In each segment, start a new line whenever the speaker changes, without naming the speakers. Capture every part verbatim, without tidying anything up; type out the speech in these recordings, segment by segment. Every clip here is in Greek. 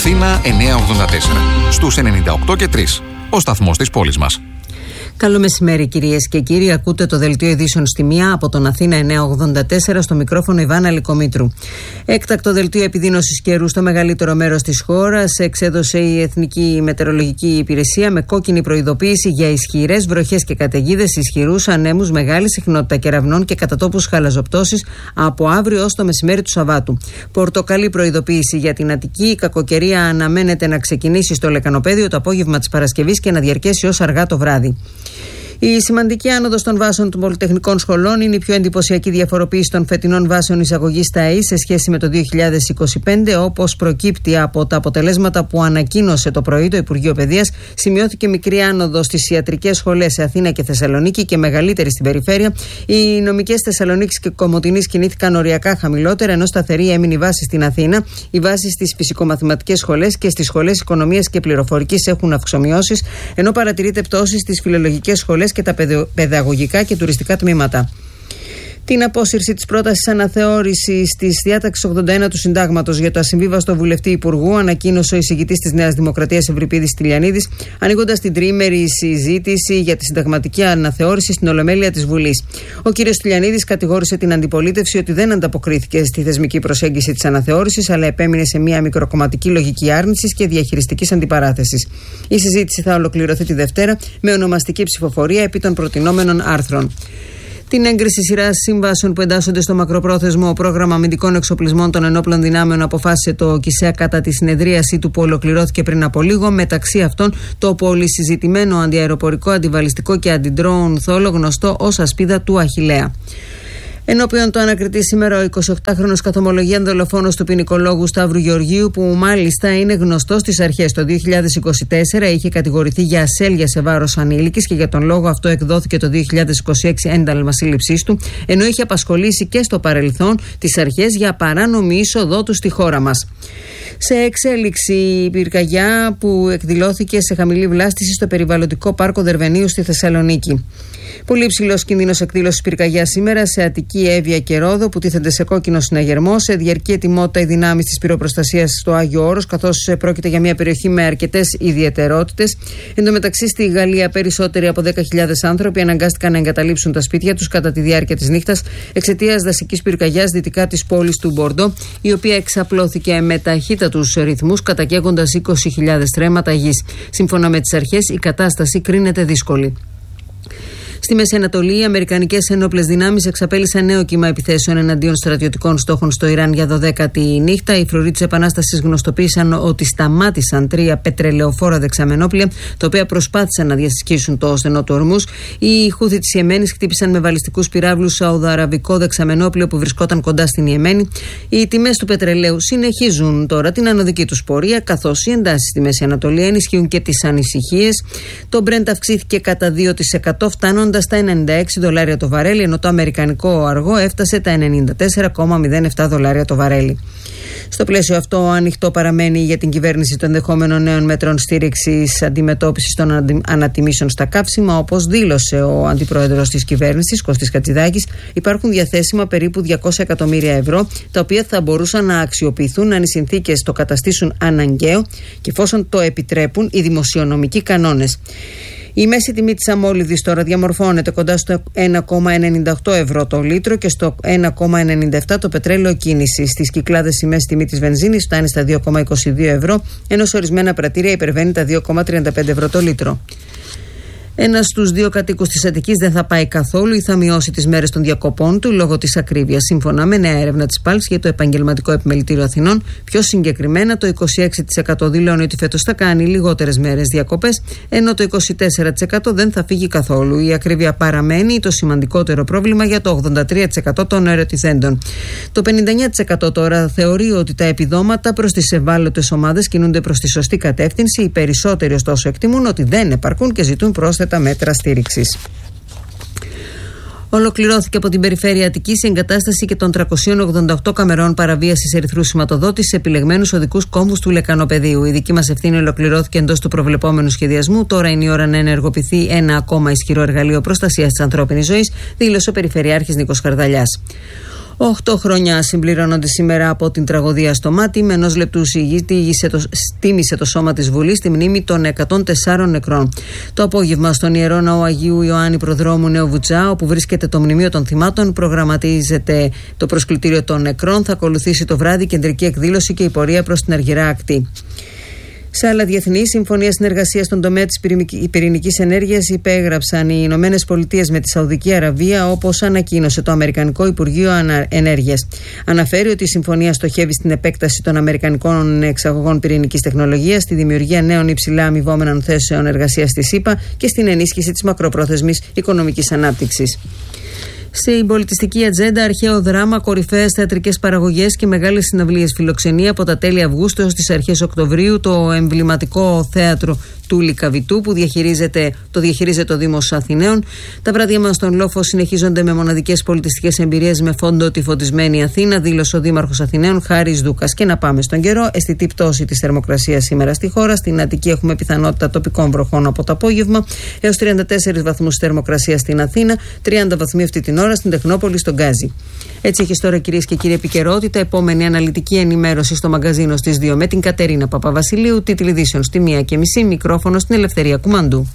Αθήνα εννιακόσια ογδόντα τέσσερα, στους ενενήντα οκτώ και τρία, ο σταθμός της πόλης μας.
Καλό μεσημέρι, κυρίες και κύριοι. Ακούτε το δελτίο ειδήσεων στη μία από τον Αθήνα εννιακόσια ογδόντα τέσσερα, στο μικρόφωνο Ιβάνα Λικομήτρου. Έκτακτο δελτίο επιδείνωσης καιρού στο μεγαλύτερο μέρος της χώρας εξέδωσε η Εθνική Μετεωρολογική Υπηρεσία με κόκκινη προειδοποίηση για ισχυρές βροχές και καταιγίδες, ισχυρούς ανέμους, μεγάλη συχνότητα κεραυνών και κατά τόπους χαλαζοπτώσεις από αύριο ως το μεσημέρι του Σαββάτου. Πορτοκαλί προειδοποίηση για την Αττική. Η κακοκαιρία αναμένεται να ξεκινήσει στο Λεκανοπέδιο το απόγευμα της Παρασκευής και να διαρκέσει ως αργά το βράδυ. Η σημαντική άνοδος των βάσεων των πολυτεχνικών σχολών είναι η πιο εντυπωσιακή διαφοροποίηση των φετινών βάσεων εισαγωγής στα ΑΕΗ σε σχέση με το δύο χιλιάδες είκοσι πέντε, όπως προκύπτει από τα αποτελέσματα που ανακοίνωσε το πρωί το Υπουργείο Παιδείας. Σημειώθηκε μικρή άνοδος στις ιατρικές σχολές σε Αθήνα και Θεσσαλονίκη και μεγαλύτερη στην περιφέρεια. Οι νομικές Θεσσαλονίκης και Κομοτηνής κινήθηκαν οριακά χαμηλότερα, ενώ σταθερή έμεινε η βάση στην Αθήνα. Οι βάσεις στις φυσικομαθηματικές σχολές και στις σχολές οικονομίας και πληροφορικής έχουν αυξομοιώσεις, ενώ παρατηρείται πτώση στις φιλολογικές σχολές και τα παιδαγωγικά και τουριστικά τμήματα. Την απόσυρση της πρότασης αναθεώρησης της διάταξης ογδόντα ένα του Συντάγματος για το ασυμβίβαστο βουλευτή Υπουργού ανακοίνωσε ο εισηγητής της Νέας Δημοκρατίας Ευρυπίδης Τηλιανίδης, ανοίγοντας την τριήμερη συζήτηση για τη συνταγματική αναθεώρηση στην Ολομέλεια της Βουλής. Ο κ. Τηλιανίδης κατηγόρησε την αντιπολίτευση ότι δεν ανταποκρίθηκε στη θεσμική προσέγγιση της αναθεώρησης, αλλά επέμεινε σε μια μικροκομματική λογική άρνησης και διαχειριστικής αντιπαράθεσης. Η συζήτηση θα ολοκληρωθεί τη Δευτέρα με ονομαστική ψηφοφορία επί των προτινόμενων άρθρων. Την έγκριση σειράς συμβάσεων που εντάσσονται στο μακροπρόθεσμο πρόγραμμα αμυντικών εξοπλισμών των ενόπλων δυνάμεων αποφάσισε το ΚΙΣΕΑ κατά τη συνεδρίασή του που ολοκληρώθηκε πριν από λίγο. Μεταξύ αυτών, το πολυσυζητημένο αντιαεροπορικό, αντιβαλιστικό και αντιντρόουν θόλο, γνωστό ως ασπίδα του Αχιλλέα. Ενώπιον το ανακριτή σήμερα ο εικοσιοκτάχρονος καθομολογίαν δολοφόνος του ποινικολόγου Σταύρου Γεωργίου, που μάλιστα είναι γνωστός στις αρχές. Το δύο χιλιάδες είκοσι τέσσερα είχε κατηγορηθεί για ασέλεια σε βάρος ανήλικης και για τον λόγο αυτό εκδόθηκε το δύο χιλιάδες είκοσι έξι ένταλμα σύλληψής του, ενώ είχε απασχολήσει και στο παρελθόν τις αρχές για παράνομη είσοδό του στη χώρα μας. Σε εξέλιξη η πυρκαγιά που εκδηλώθηκε σε χαμηλή βλάστηση στο περιβαλλοντικό πάρκο Δερβενίου στη Θεσσαλονίκη. Πολύ υψηλός κίνδυνος εκδήλωσης πυρκαγιάς σήμερα σε Αττική, Εύβοια και Ρόδο, που τίθενται σε κόκκινο συναγερμό. Σε διαρκή ετοιμότητα οι δυνάμεις της πυροπροστασίας στο Άγιο Όρος, καθώς πρόκειται για μια περιοχή με αρκετές ιδιαιτερότητες. Εν τω μεταξύ, στη Γαλλία, περισσότεροι από δέκα χιλιάδες άνθρωποι αναγκάστηκαν να εγκαταλείψουν τα σπίτια τους κατά τη διάρκεια της νύχτας εξαιτίας δασικής πυρκαγιάς δυτικά της πόλης του Μπορντό, η οποία εξαπλώθηκε με ταχύτατους ρυθμούς, κατακαίγοντας είκοσι χιλιάδες στρέμματα γης. Σύμφωνα με τις αρχές, η κατάσταση κρίνεται δύσκολη. Στη Μέση Ανατολή, οι αμερικανικές ενόπλες δυνάμεις εξαπέλυσαν νέο κύμα επιθέσεων εναντίον στρατιωτικών στόχων στο Ιράν για δωδέκατη νύχτα. Οι φρουροί της Επανάστασης γνωστοποίησαν ότι σταμάτησαν τρία πετρελαιοφόρα δεξαμενόπλια, τα οποία προσπάθησαν να διασχίσουν το στενό του Ορμούς. Οι Χούθι της Ιεμένης χτύπησαν με βαλιστικούς πυράβλους σαουδοαραβικό δεξαμενόπλιο που βρισκόταν κοντά στην Ιεμένη. Οι τιμές του πετρελαίου συνεχίζουν τώρα την ανωδική τους πορεία, καθώς οι εντάσεις στη Μέση Ανατολή ενισχύουν και τις ανησυχίες. Το Brent αυξήθηκε κατά δύο τοις εκατό, φτάνοντας στα ενενήντα έξι δολάρια το βαρέλι, ενώ το αμερικανικό αργό έφτασε τα ενενήντα τέσσερα κόμμα μηδέν επτά δολάρια το βαρέλι. Στο πλαίσιο αυτό, ανοιχτό παραμένει για την κυβέρνηση των ενδεχόμενων νέων μέτρων στήριξης αντιμετώπισης των ανατιμήσεων στα καύσιμα. Όπως δήλωσε ο αντιπρόεδρος της κυβέρνησης, Κωστής Κατσιδάκης, υπάρχουν διαθέσιμα περίπου διακόσια εκατομμύρια ευρώ, τα οποία θα μπορούσαν να αξιοποιηθούν αν οι συνθήκες το καταστήσουν αναγκαίο και εφόσον το επιτρέπουν οι δημοσιονομικοί κανόνες. Η μέση τιμή της αμόλυδης τώρα διαμορφώνεται κοντά στο ένα κόμμα ενενήντα οκτώ ευρώ το λίτρο και στο ένα κόμμα ενενήντα επτά το πετρέλαιο κίνησης. Στις Κυκλάδες η μέση τιμή της βενζίνης φτάνει στα δύο κόμμα είκοσι δύο ευρώ, ενώ σε ορισμένα πρατήρια υπερβαίνει τα δύο κόμμα τριάντα πέντε ευρώ το λίτρο. Ένας στους δύο κατοίκους της Αττικής δεν θα πάει καθόλου ή θα μειώσει τις μέρες των διακοπών του λόγω της ακρίβειας, σύμφωνα με νέα έρευνα της Πάλς για το Επαγγελματικό Επιμελητήριο Αθηνών. Πιο συγκεκριμένα, το είκοσι έξι τοις εκατό δηλώνει ότι φέτος θα κάνει λιγότερες μέρες διακοπές, ενώ το είκοσι τέσσερα τοις εκατό δεν θα φύγει καθόλου. Η ακρίβεια παραμένει το σημαντικότερο πρόβλημα για το ογδόντα τρία τοις εκατό των ερωτηθέντων. Το πενήντα εννέα τοις εκατό τώρα θεωρεί ότι τα επιδόματα προς τις ευάλωτες ομάδες κινούνται προς τη σωστή κατεύθυνση. Οι περισσότεροι, ωστόσο, εκτιμούν ότι δεν επαρκούν και ζητούν πρόσθετα μέτρα στήριξης. Ολοκληρώθηκε από την Περιφέρεια Αττικής η εγκατάσταση και των τριακοσίων ογδόντα οκτώ καμερών παραβίασης ερυθρού σηματοδότης σε επιλεγμένους οδικούς κόμβους του Λεκανοπεδίου. Η δική μας ευθύνη ολοκληρώθηκε εντός του προβλεπόμενου σχεδιασμού. Τώρα είναι η ώρα να ενεργοποιηθεί ένα ακόμα ισχυρό εργαλείο προστασίας της ανθρώπινης ζωής, δήλωσε ο Περιφερειάρχης Νίκος Χαρδαλιάς. Οχτώ χρόνια συμπληρώνονται σήμερα από την τραγωδία στο Μάτι. Με ενός λεπτού σιγή τίμησε το σώμα της Βουλής στη μνήμη των εκατόν τεσσάρων νεκρών. Το απόγευμα στον Ιερό Ναό Αγίου Ιωάννη Προδρόμου Νέου Βουτσά, όπου βρίσκεται το μνημείο των θυμάτων, προγραμματίζεται το προσκλητήριο των νεκρών. Θα ακολουθήσει το βράδυ κεντρική εκδήλωση και η πορεία προς την Αργυρά Ακτή. Σε άλλα διεθνή, συμφωνία συνεργασίας στον τομέα της πυρηνικής ενέργειας υπέγραψαν οι Ηνωμένες Πολιτείες με τη Σαουδική Αραβία, όπως ανακοίνωσε το Αμερικανικό Υπουργείο Ενέργειας. Αναφέρει ότι η συμφωνία στοχεύει στην επέκταση των αμερικανικών εξαγωγών πυρηνικής τεχνολογίας, στη δημιουργία νέων υψηλά αμοιβόμενων θέσεων εργασίας στη ΣΥΠΑ και στην ενίσχυση της μακροπρόθεσμης οικονομικής ανάπτυξης. Στην πολιτιστική ατζέντα, αρχαίο δράμα, κορυφαίες θεατρικές παραγωγές και μεγάλες συναυλίες φιλοξενεί από τα τέλη Αυγούστου έως τις αρχές Οκτωβρίου το εμβληματικό θέατρο του Λυκαβητού που διαχειρίζεται, το διαχειρίζεται ο Δήμος Αθηναίων. Τα βράδια μας στον Λόφο συνεχίζονται με μοναδικές πολιτιστικές εμπειρίες με φόντο τη φωτισμένη Αθήνα, δήλωσε ο Δήμαρχος Αθηναίων Χάρης Δούκας. Και να πάμε στον καιρό. Αισθητή πτώση της θερμοκρασίας σήμερα στη χώρα. Στην Αττική έχουμε πιθανότητα τοπικών βροχών από το απόγευμα έως τριάντα τέσσερις βαθμούς θερμοκρασία στην Αθήνα, τριάντα βαθμοί αυτή την ώρα στην Τεχνόπολη, στον Γκάζι. Έτσι έχεις τώρα, κυρίες και κύριοι, επικαιρότητα. Επόμενη αναλυτική ενημέρωση στο μαγκαζίνο στις δύο με την Κατερίνα Παπαβασιλείου. Τίτλοι ειδήσεων στη μία και μισή. Μικρόφωνο στην Ελευθερία Κουμαντού.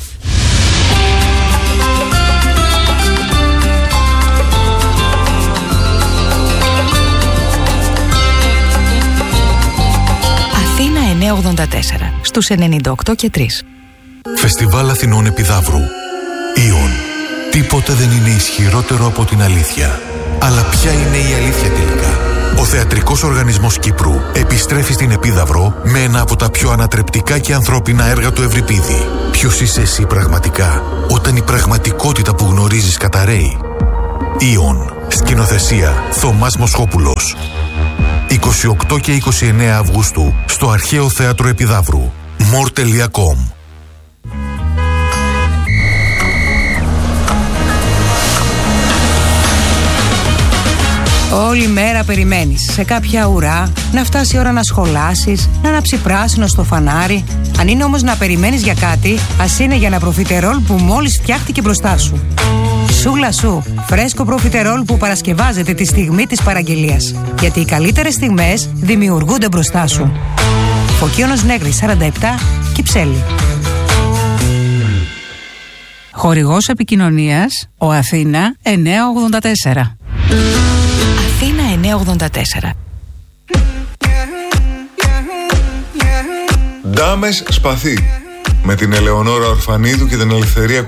Αθήνα εννιακόσια ογδόντα τέσσερα στους ενενήντα οκτώ και τρία.
Φεστιβάλ Αθηνών Επιδαύρου. Ιον. Τίποτε δεν είναι ισχυρότερο από την αλήθεια. Αλλά ποια είναι η αλήθεια τελικά? Ο Θεατρικός Οργανισμός Κύπρου επιστρέφει στην Επίδαυρο με ένα από τα πιο ανατρεπτικά και ανθρώπινα έργα του Ευρυπίδη. Ποιος είσαι εσύ πραγματικά, όταν η πραγματικότητα που γνωρίζεις καταραίει? Ιον. Σκηνοθεσία Θωμάς Μοσχόπουλος. είκοσι οκτώ και είκοσι εννέα Αυγούστου στο Αρχαίο Θέατρο Επιδαύρου. more τελεία com.
Όλη μέρα περιμένεις σε κάποια ουρά να φτάσει η ώρα να σχολάσεις, να ανάψει πράσινο στο φανάρι. Αν είναι όμως να περιμένεις για κάτι, ας είναι για ένα προφιτερόλ που μόλις φτιάχτηκε μπροστά σου. Σούλα σου, φρέσκο προφιτερόλ που παρασκευάζεται τη στιγμή της παραγγελίας. Γιατί οι καλύτερες στιγμές δημιουργούνται μπροστά σου. Φωκίωνος Νέγρης σαράντα επτά, Κυψέλη.
Χορηγός επικοινωνίας, ο Αθήνα εννιακόσια ογδόντα τέσσερα.
Αθήνα εννιακόσια ογδόντα τέσσερα.
Ντάμες Σπαθί, με την Ελεονόρα Ορφανίδου και την Ελευθερία